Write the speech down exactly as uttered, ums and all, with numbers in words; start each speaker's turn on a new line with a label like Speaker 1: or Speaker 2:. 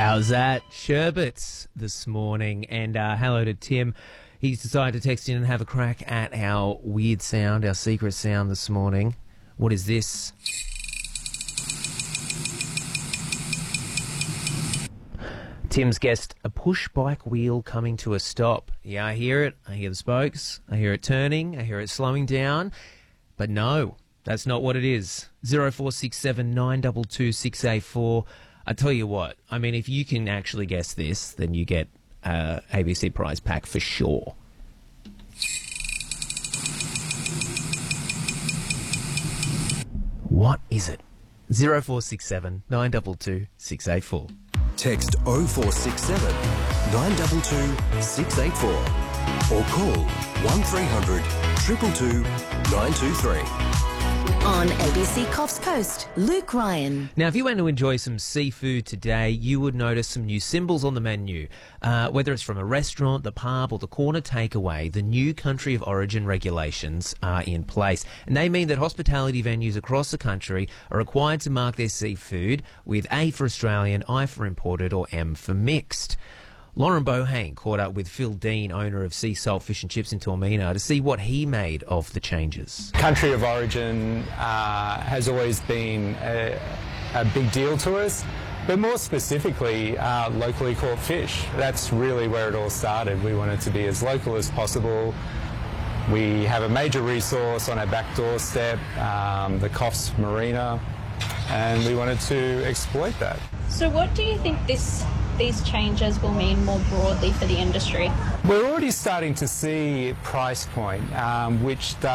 Speaker 1: How's that? Sherbets this morning. And uh, hello to Tim. He's decided to text in and have a crack at our weird sound, our secret sound this morning. What is this? Tim's guessed a push bike wheel coming to a stop. Yeah, I hear it. I hear the spokes. I hear it turning. I hear it slowing down. But no, that's not what it is. zero four six seven nine two two six eight four. I tell you what, I mean, if you can actually guess this, then you get uh, A B C prize pack for sure. What is it? zero four six seven nine two two six eight four.
Speaker 2: Text oh four six seven nine two two six eight four or call one three hundred two two two nine two three.
Speaker 3: On A B C Coffs Coast, Luke Ryan.
Speaker 1: Now, if you went to enjoy some seafood today, you would notice some new symbols on the menu. Uh, whether it's from a restaurant, the pub or the corner takeaway, the new country of origin regulations are in place. And they mean that hospitality venues across the country are required to mark their seafood with A for Australian, I for imported or M for mixed. Lauren Bohane caught up with Phil Dean, owner of Sea Salt Fish and Chips in Tormina, to see what he made of the changes.
Speaker 4: Country of origin uh, has always been a, a big deal to us, but more specifically, uh, locally caught fish. That's really where it all started. We wanted to be as local as possible. We have a major resource on our back doorstep, um, the Coffs Marina, and we wanted to exploit that.
Speaker 5: So what do you think this these changes will mean more broadly for the industry?
Speaker 4: We're already starting to see price point, um, which